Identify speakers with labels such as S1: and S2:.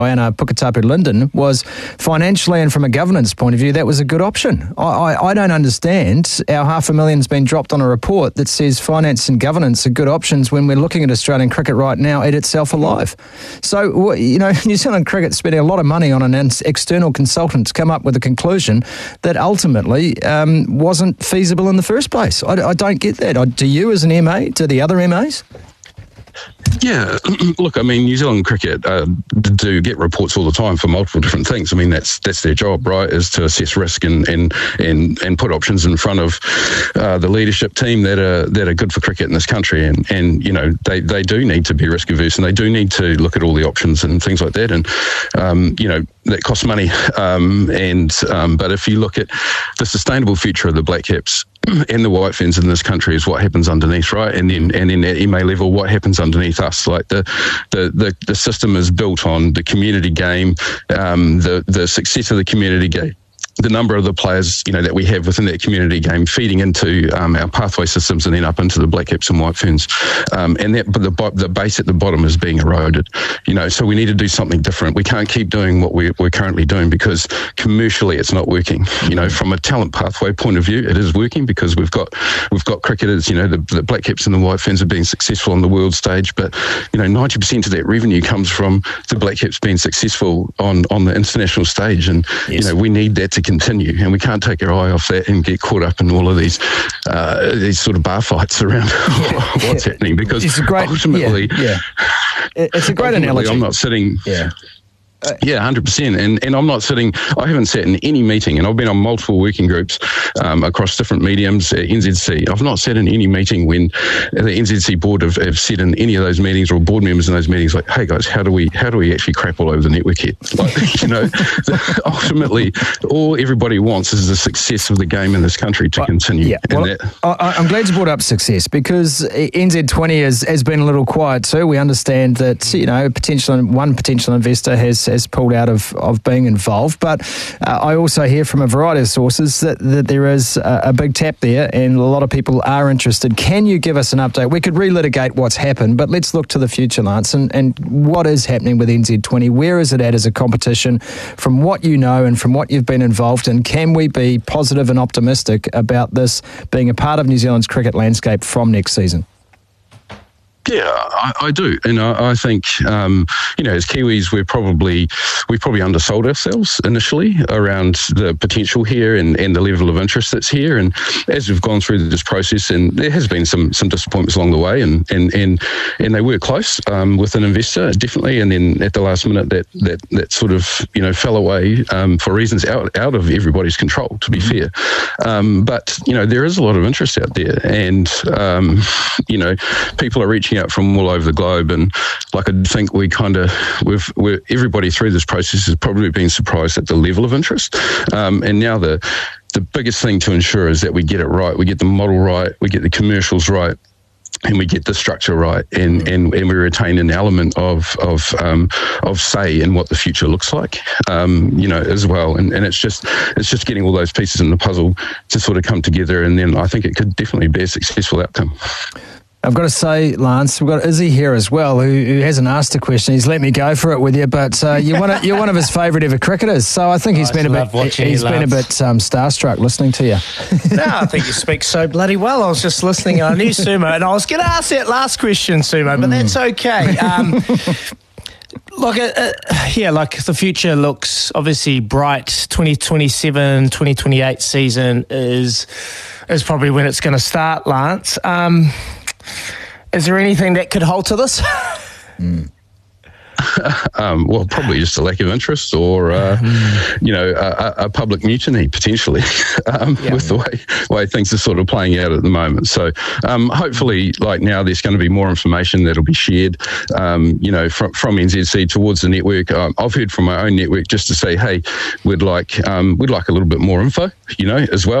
S1: Diana Puketapu-Linden, was financially and from a governance point of view, that was a good option. I don't understand how $500,000's been dropped on a report that says finance and governance are good options when we're looking at Australian cricket right now eat itself alive. So, New Zealand cricket's spending a lot of money on an external consultant to come up with a conclusion that ultimately wasn't feasible in the first place. I don't get that. Do you as an MA? Do the other MAs?
S2: Yeah, look, I mean, New Zealand cricket do get reports all the time for multiple different things. I mean, that's their job, right, is to assess risk and put options in front of the leadership team that are good for cricket in this country. And they do need to be risk averse, and they do need to look at all the options and things like that. And that costs money. But if you look at the sustainable future of the Black Caps and the White Ferns in this country is what happens underneath, right? And then at MA level, what happens underneath us? Like the system is built on the community game, the success of the community game, the number of the players, that we have within that community game feeding into our pathway systems and then up into the Black Caps and White Ferns. But the base at the bottom is being eroded, so we need to do something different. We can't keep doing what we're currently doing because commercially it's not working. From a talent pathway point of view, it is working because we've got cricketers, the Black Caps and the White Ferns are being successful on the world stage, but 90% of that revenue comes from the Black Caps being successful on the international stage, and yes. We need that to continue, and we can't take our eye off that and get caught up in all of these sort of bar fights around what's happening, because ultimately
S1: it's a great analogy.
S2: I'm not sitting 100%. And I'm not sitting, I haven't sat in any meeting, and I've been on multiple working groups across different mediums at NZC. I've not sat in any meeting when the NZC board have said in any of those meetings, or board members in those meetings, like, hey guys, how do we actually crap all over the network here? Ultimately, all everybody wants is the success of the game in this country to continue. Yeah.
S1: I'm glad you brought up success, because NZ20 has been a little quiet too. We understand that, one potential investor has pulled out of being involved, but I also hear from a variety of sources that there is a big tap there, and a lot of people are interested. Can you give us an update? We could relitigate what's happened, but let's look to the future, Lance, and what is happening with NZ20? Where is it at as a competition from what you know and from what you've been involved in? Can we be positive and optimistic about this being a part of New Zealand's cricket landscape from next season?
S2: Yeah, I do. And I think, as Kiwis, we probably undersold ourselves initially around the potential here and the level of interest that's here. And as we've gone through this process, and there has been some disappointments along the way, and they were close with an investor, definitely. And then at the last minute, that sort of, fell away for reasons out of everybody's control, to be fair. But, there is a lot of interest out there, and, people are reaching out from all over the globe, and I think everybody through this process has probably been surprised at the level of interest. And now the biggest thing to ensure is that we get it right. We get the model right, we get the commercials right, and we get the structure right, and we retain an element of say in what the future looks like, as well. And it's just getting all those pieces in the puzzle to sort of come together, and then I think it could definitely be a successful outcome.
S1: I've got to say, Lance, we've got Izzy here as well, who hasn't asked a question. He's let me go for it with you, but you're one of his favourite ever cricketers. So I think he's been a bit starstruck listening to you.
S3: No, I think you speak so bloody well. I was just listening, and I knew Sumo, and I was going to ask that last question, Sumo, but that's okay. The future looks obviously bright. 2027, 2028 season is probably when it's going to start, Lance. Is there anything that could halter this?
S2: Well, probably just a lack of interest, or a public mutiny potentially, with the way things are sort of playing out at the moment. So hopefully, like now, there's going to be more information that'll be shared, from NZC towards the network. I've heard from my own network just to say, hey, we'd like a little bit more info, as well.